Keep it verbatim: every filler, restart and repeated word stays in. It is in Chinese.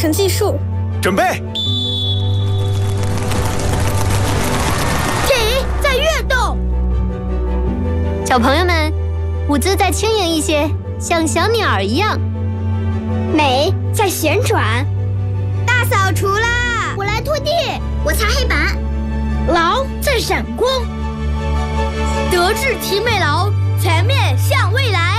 成计数。 准备。 体在跃动。 小朋友们，舞姿再轻盈一些，像小鸟儿一样。 美在旋转。大扫除啦！我来拖地，我擦黑板。劳在闪光。德智体美劳，全面向未来。